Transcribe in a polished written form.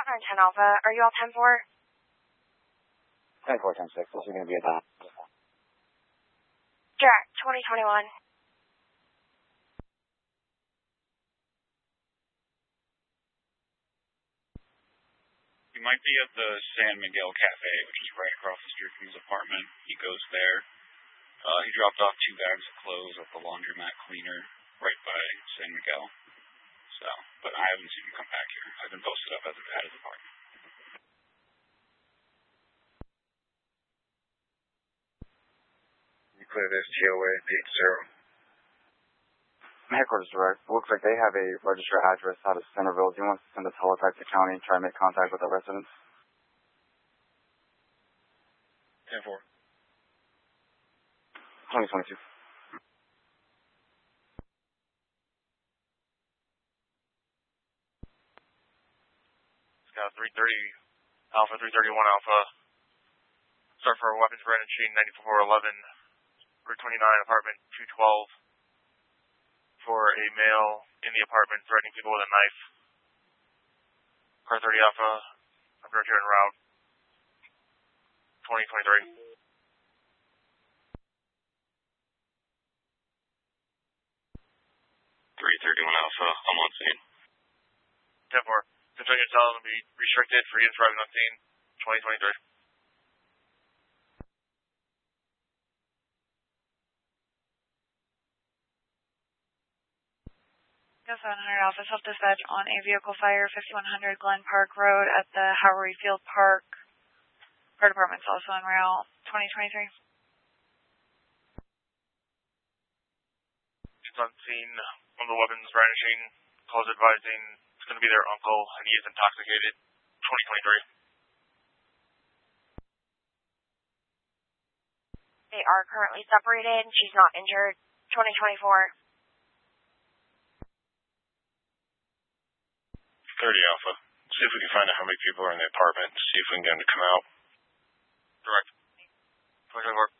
Fountain 10 Alpha, are you all 10-4? 10-4, 10-6. This is going to be a dot. Jack, 2021. He might be at the San Miguel Cafe, which is right across the street from his apartment. He goes there. He dropped off 2 bags of clothes at the laundromat cleaner right by San Miguel. So, but I haven't seen him come back here. I've been posted up at his apartment. You clear this GOA 80. Headquarters direct. Looks like they have a registered address out of Centerville. Do you want to send a teletype to county and try to make contact with the residents? 10-4. 2022. Scout 330 Alpha, 331 Alpha. Start for a weapons brand chain 9411, Route 29, apartment 212. For a male in the apartment threatening people with a knife. Car 30 Alpha, I'm here en route. 2023. 331 Alpha, I'm on scene. 10-4. Continue to tell them to be restricted for use driving on scene. 2023. Go 700 Alpha, self-dispatch on a vehicle fire, 5100 Glen Park Road at the Howery Field Park. Fire department's also en route. 2023. It's on scene on the weapons brandishing. Calls advising it's going to be their uncle and he is intoxicated. 2023. They are currently separated. She's not injured. 2024. 30 Alpha. See if we can find out how many people are in the apartment. See if we can get them to come out. Direct. 2024.